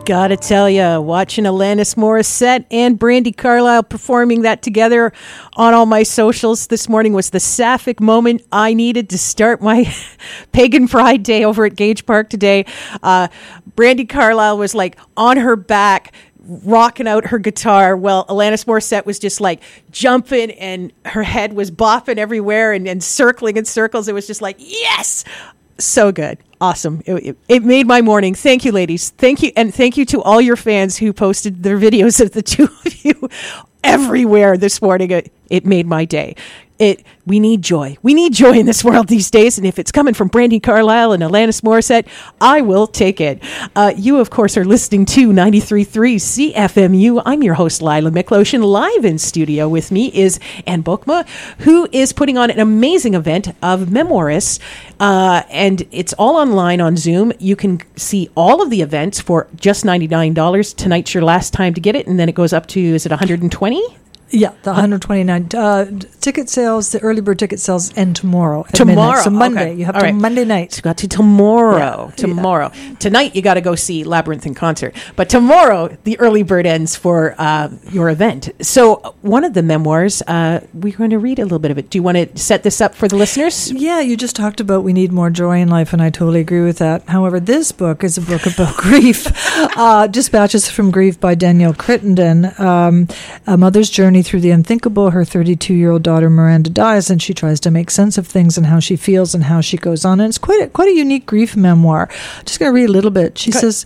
Gotta tell you, watching Alanis Morissette and Brandi Carlile performing that together on all my socials this morning was the sapphic moment I needed to start my Pagan Pride Day over at Gage Park today. Brandi Carlile was like on her back, rocking out her guitar. Well, Alanis Morissette was just like jumping and her head was bopping everywhere and circling in circles. It was just like, yes! So good. Awesome. It made my morning. Thank you, ladies. Thank you. And thank you to all your fans who posted their videos of the two of you everywhere this morning. It made my day. We need joy. We need joy in this world these days. And if it's coming from Brandi Carlile and Alanis Morissette, I will take it. You, of course, are listening to 93.3 CFMU. I'm your host, Lila Miklotion. Live in studio with me is Ann Bokma, who is putting on an amazing event of memoirists. And it's all online on Zoom. You can see all of the events for just $99. Tonight's your last time to get it. And then it goes up to, is it $120? Yeah, the 129 ticket sales, the early bird ticket sales end tomorrow. Tomorrow, so Monday. Okay. You have All to right. Monday night. So you got to tomorrow. Yeah. Tomorrow. Yeah. Tonight you got to go see Labyrinth in concert. But tomorrow the early bird ends for your event. So one of the memoirs, we're going to read a little bit of it. Do you want to set this up for the listeners? Yeah, you just talked about we need more joy in life, and I totally agree with that. However, this book is a book about grief. Dispatches from Grief by Danielle Crittenden. A mother's journey through the unthinkable. Her 32-year-old daughter Miranda dies, and she tries to make sense of things and how she feels and how she goes on. And it's quite a unique grief memoir. Just going to read a little bit. She says,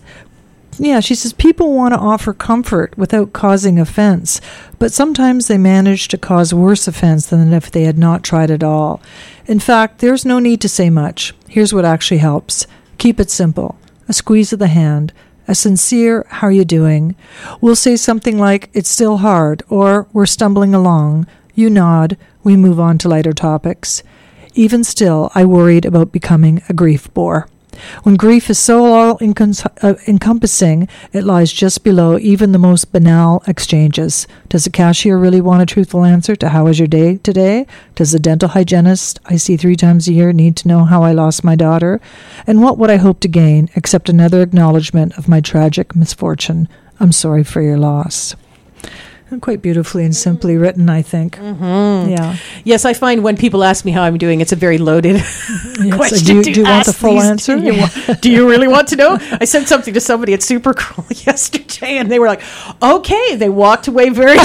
people want to offer comfort without causing offense, but sometimes they manage to cause worse offense than if they had not tried at all. In fact, there's no need to say much. Here's what actually helps. Keep it simple. A squeeze of the hand. A sincere, how are you doing? We'll say something like, it's still hard, or we're stumbling along. You nod. We move on to lighter topics. Even still, I worried about becoming a grief bore. When grief is so all-encompassing, it lies just below even the most banal exchanges. Does the cashier really want a truthful answer to how was your day today? Does the dental hygienist I see 3 times a year need to know how I lost my daughter? And what would I hope to gain except another acknowledgement of my tragic misfortune? I'm sorry for your loss. Quite beautifully and simply written, I think. Mm-hmm. Yeah. Yes, I find when people ask me how I'm doing, it's a very loaded question. Do you want the full answer? Do you really want to know? I sent something to somebody at Supergirl yesterday, and they were like, okay. They walked away very...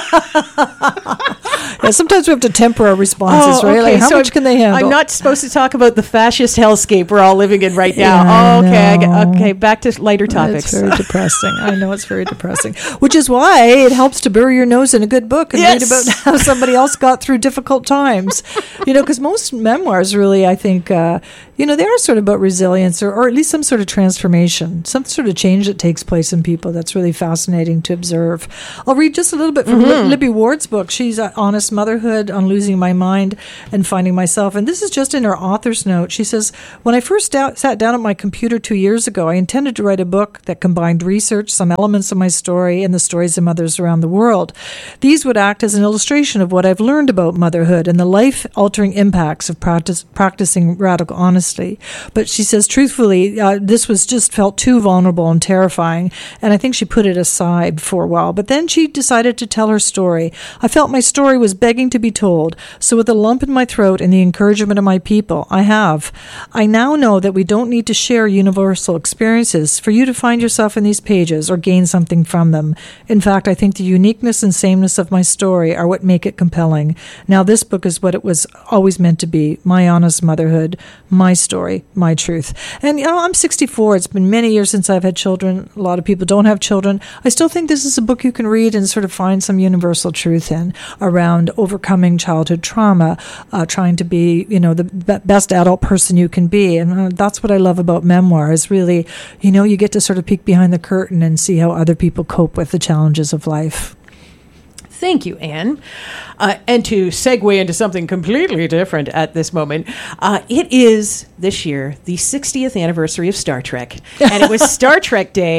Yeah, sometimes we have to temper our responses, right? Okay. Like, how much can they handle? I'm not supposed to talk about the fascist hellscape we're all living in right now. Okay, back to lighter topics. It's very depressing. I know it's very depressing. Which is why it helps to bury your nose in a good book and read about how somebody else got through difficult times. Because most memoirs really, I think, they are sort of about resilience or at least some sort of transformation, some sort of change that takes place in people that's really fascinating to observe. I'll read just a little bit from Libby Ward's book. She's Honest Motherhood, On Losing My Mind and Finding Myself. And this is just in her author's note. She says, when I first sat down at my computer 2 years ago, I intended to write a book that combined research, some elements of my story, and the stories of mothers around the world. These would act as an illustration of what I've learned about motherhood and the life-altering impacts of practicing radical honesty. But she says, truthfully, this was just felt too vulnerable and terrifying, and I think she put it aside for a while. But then she decided to tell her story. I felt my story was begging to be told, so with a lump in my throat and the encouragement of my people, I have. I now know that we don't need to share universal experiences for you to find yourself in these pages or gain something from them. In fact, I think the uniqueness and sameness of my story are what make it compelling. Now this book is what it was always meant to be, my honest motherhood, my story, my truth. And I'm 64. It's been many years since I've had children. A lot of people don't have children. I still think this is a book you can read and sort of find some universal truth in around overcoming childhood trauma, trying to be, the best adult person you can be. And that's what I love about memoir is really, you get to sort of peek behind the curtain and see how other people cope with the challenges of life. Thank you, Anne. And to segue into something completely different at this moment, it is this year the 60th anniversary of Star Trek. And it was Star Trek Day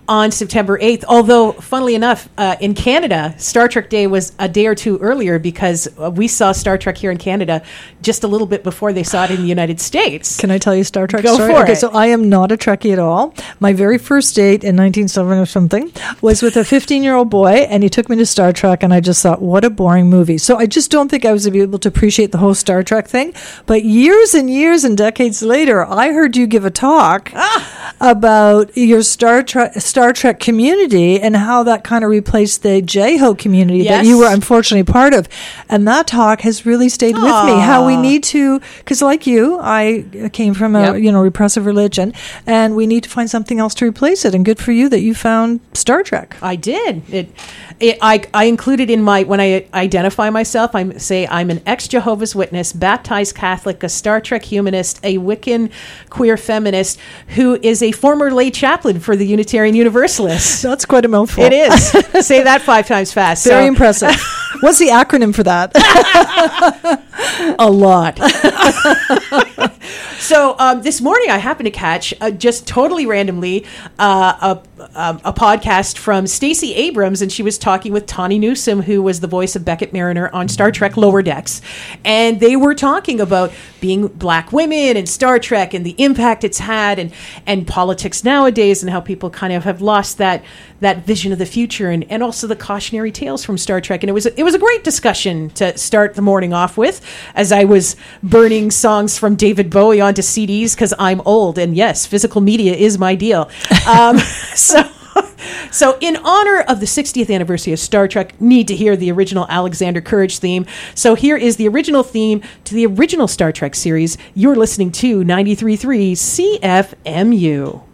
on September 8th. Although, funnily enough, in Canada, Star Trek Day was a day or two earlier because we saw Star Trek here in Canada just a little bit before they saw it in the United States. Can I tell you a Star Trek Go story? for Okay, it. so I am not a Trekkie at all. My very first date in 1970 or something was with a 15-year-old boy, and he took me to Star Trek, and I just thought, what a boring movie. So I just don't think I was able to appreciate the whole Star Trek thing. But years and years and decades later, I heard you give a talk about your Star Trek community and how that kind of replaced the J-Ho community that you were unfortunately part of. And that talk has really stayed with me. How we need to, because like you, I came from a repressive religion, and we need to find something else to replace it. And good for you that you found Star Trek. I did. I included in when I identify myself, I say I'm an ex-Jehovah's Witness, baptized Catholic, a Star Trek humanist, a Wiccan queer feminist who is a former lay chaplain for the Unitarian Universalists. That's quite a mouthful. It is. Say that 5 times fast. Very impressive. What's the acronym for that? A lot. So this morning I happened to catch, just totally randomly, a podcast from Stacey Abrams, and she was talking with Tawny Newsome, who was the voice of Beckett Mariner on Star Trek Lower Decks. And they were talking about being black women and Star Trek and the impact it's had and politics nowadays and how people kind of have lost that vision of the future and also the cautionary tales from Star Trek. And it was a great discussion to start the morning off with, as I was burning songs from David Bowie onto CDs because I'm old, and yes, physical media is my deal. So in honor of the 60th anniversary of Star Trek, need to hear the original Alexander Courage theme. So here is the original theme to the original Star Trek series. You're listening to 93.3 CFMU.